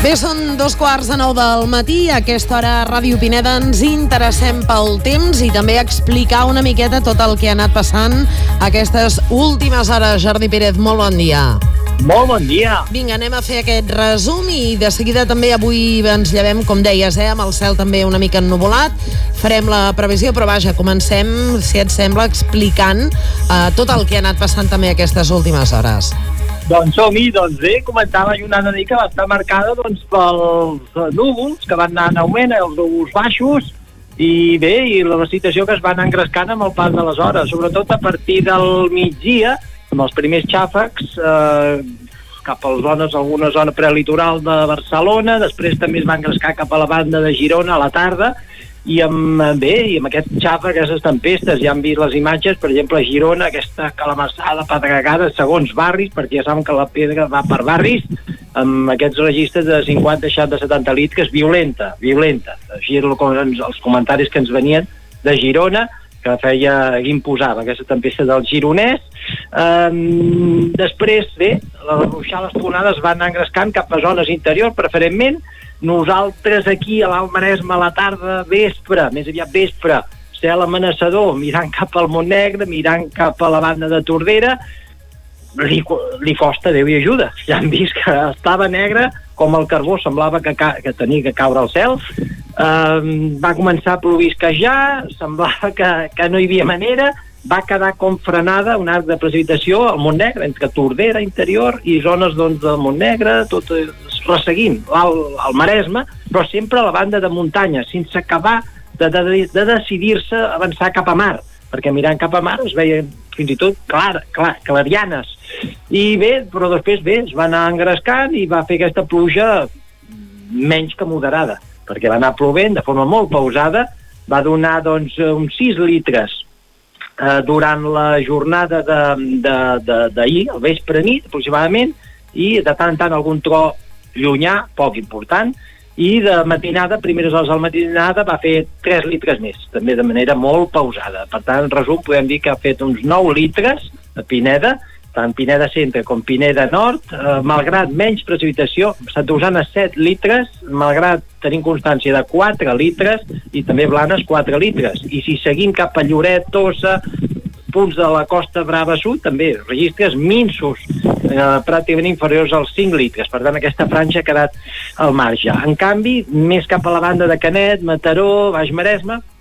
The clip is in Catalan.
Bé, són 2:15 del matí. A aquesta hora a Ràdio Pineda ens interessem pel temps i també explicar una miqueta tot el que ha anat passant aquestes últimes hores. Jordi Pérez, molt bon dia. Molt bon dia. Vinga, anem a fer aquest resum i de seguida també avui ens llevem, com deies, amb el cel també una mica ennuvolat. Farem la previsió, però vaja, comencem, si et sembla, explicant tot el que ha anat passant també aquestes últimes hores. Doncs som-hi, doncs bé, comentava una mica, va estar marcada pels núvols que van anar en augment, els núvols baixos, i bé, i la situació que es van engrescant amb el pas de les hores, sobretot a partir del migdia, amb els primers xàfecs cap a les zones, alguna zona prelitoral de Barcelona, després també es va engrescar cap a la banda de Girona a la tarda, i amb aquest xàfec, aquestes tempestes, ja han vist les imatges, per exemple, a Girona, aquesta calamarsada pedregada segons barris, perquè ja saben que la pedra va per barris, amb aquests registres de 50, 60, 70 litres, violenta. Així els comentaris que ens venien de Girona, que imposava aquesta tempesta del Gironès. Després, bé, les ruixades tonades van engrescant cap a zones interiors, preferentment. Nosaltres aquí a l'Alt Maresme a la tarda, vespre, més aviat vespre, cel amenaçador, mirant cap al Montnegre, mirant cap a la banda de Tordera, li fosta, Déu i ajuda. Ja han vist que estava negre, com el carbó, semblava que tenia que caure al cel. Va començar a plovisquejar, semblava que no hi havia manera, va quedar com frenada un arc de precipitació al Montnegre, entre Tordera interior i zones del Montnegre, tot resseguint al Maresme, però sempre a la banda de muntanya, sense acabar de decidir-se a avançar cap a mar, perquè mirant cap a mar es veien fins i tot clarianes. I bé, però després es va anar engrescant i va fer aquesta pluja menys que moderada, perquè va anar plovent de forma molt pausada, va donar uns 6 litres durant la jornada d'ahir, al vespre nit aproximadament, i de tant en tant algun tro llunyà, poc important, i de matinada, primeres hores de la matinada, va fer 3 litres més, també de manera molt pausada. Per tant, en resum, podem dir que ha fet uns 9 litres a Pineda, tant Pineda Centre com Pineda Nord, malgrat menys precipitació, Sant Usana 7 litres, malgrat tenim constància de 4 litres, i també Blanes 4 litres. I si seguim cap a Lloret, Tossa, punts de la Costa Brava Sud, també registres minsos, pràcticament inferiors als 5 litres. Per tant, aquesta franja ha quedat al marge. En canvi, més cap a la banda de Canet, Mataró, Baix Maresme,